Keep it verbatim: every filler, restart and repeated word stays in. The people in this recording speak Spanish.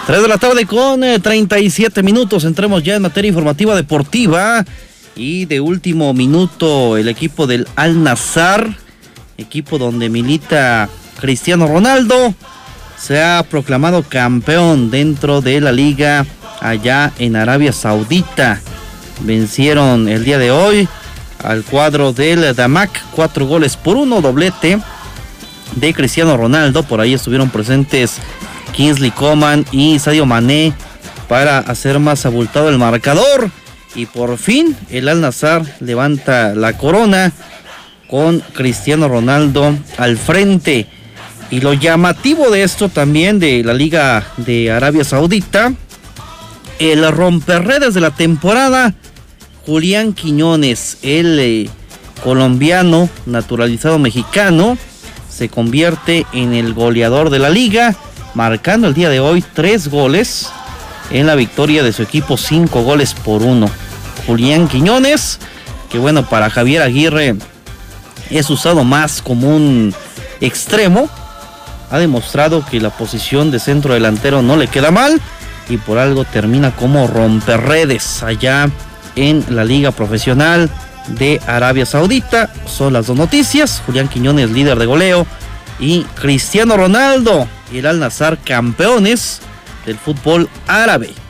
tres de la tarde con eh, treinta y siete minutos. Entremos ya en materia informativa deportiva. Y de último minuto, el equipo del Al-Nassr, equipo donde milita Cristiano Ronaldo, se ha proclamado campeón dentro de la liga allá en Arabia Saudita. Vencieron el día de hoy al cuadro del Damak, cuatro goles por uno, doblete de Cristiano Ronaldo. Por ahí estuvieron presentes Kingsley Coman y Sadio Mané para hacer más abultado el marcador. Y por fin el Al-Nassr levanta la corona con Cristiano Ronaldo al frente. Y lo llamativo de esto también de la Liga de Arabia Saudita, el romperredes de la temporada, Julián Quiñones, el eh, colombiano naturalizado mexicano, se convierte en el goleador de la liga, marcando el día de hoy tres goles en la victoria de su equipo, cinco goles por uno. Julián Quiñones, que bueno, para Javier Aguirre es usado más como un extremo, ha demostrado que la posición de centro delantero no le queda mal y por algo termina como romperredes allá en la liga profesional de Arabia Saudita. Son las dos noticias: Julián Quiñones, líder de goleo, y Cristiano Ronaldo y el Al-Nassr, campeones del fútbol árabe.